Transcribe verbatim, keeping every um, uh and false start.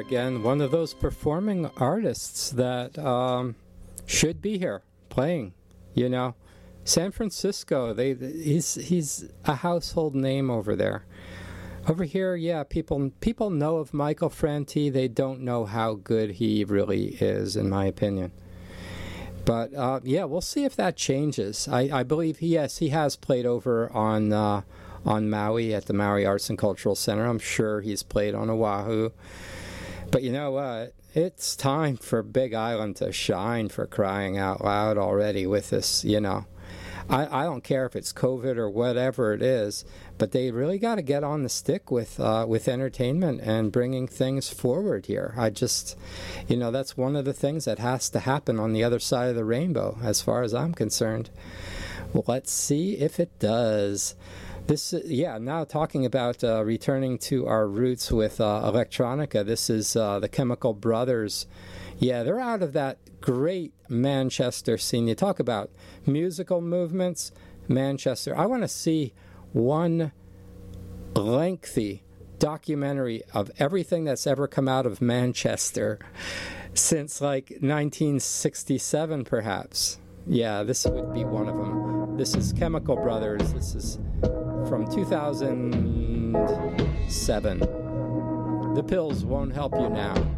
again, one of those performing artists that um, should be here playing, you know. San Francisco, they he's he's a household name over there. Over here, yeah, people people know of Michael Franti. They don't know how good he really is, in my opinion. But, uh, yeah, we'll see if that changes. I, I believe, he, yes, he has played over on uh, on Maui at the Maui Arts and Cultural Center. I'm sure he's played on Oahu. But you know what? It's time for Big Island to shine, for crying out loud already with this, you know. I, I don't care if it's COVID or whatever it is, but they really got to get on the stick with uh, with entertainment and bringing things forward here. I just, you know, that's one of the things that has to happen on the other side of the rainbow, as far as I'm concerned. Well, let's see if it does. This, yeah, now talking about uh, returning to our roots with uh, electronica, this is uh, the Chemical Brothers. Yeah, they're out of that great Manchester scene. You talk about musical movements, Manchester. I want to see one lengthy documentary of everything that's ever come out of Manchester since like nineteen sixty-seven, perhaps. Yeah, this would be one of them. This is Chemical Brothers. This is from two thousand seven. The pills won't help you now.